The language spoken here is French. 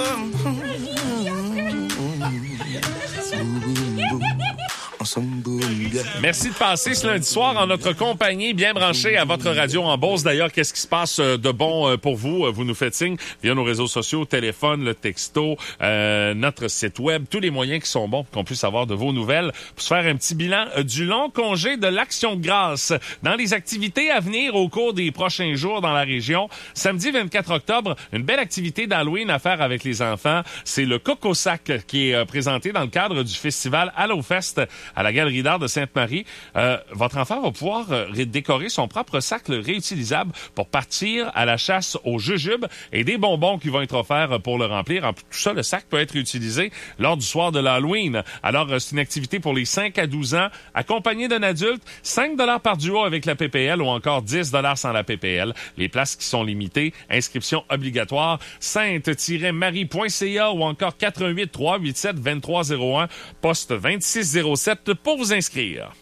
Merci de passer ce lundi soir en notre compagnie, bien branché à votre radio en Beauce. D'ailleurs, qu'est-ce qui se passe de bon pour vous? Vous nous faites signe via nos réseaux sociaux, téléphone, le texto, notre site web, tous les moyens qui sont bons pour qu'on puisse avoir de vos nouvelles pour se faire un petit bilan du long congé de l'Action de grâce. Dans les activités à venir au cours des prochains jours dans la région, samedi 24 octobre, une belle activité d'Halloween à faire avec les enfants. C'est le Coco Sac qui est présenté dans le cadre du festival HalloFest à la Galerie d'art de Sainte-Marie. Votre enfant va pouvoir décorer son propre sac réutilisable pour partir à la chasse aux jujubes et des bonbons qui vont être offerts pour le remplir. En tout ça, le sac peut être utilisé lors du soir de l'Halloween. Alors, c'est une activité pour les 5 à 12 ans, accompagné d'un adulte, 5 $ par duo avec la PPL ou encore 10 $ sans la PPL. Les places qui sont limitées, inscription obligatoire, sainte-marie.ca ou encore 88 387 2301, poste 2607 pour vous inscrire.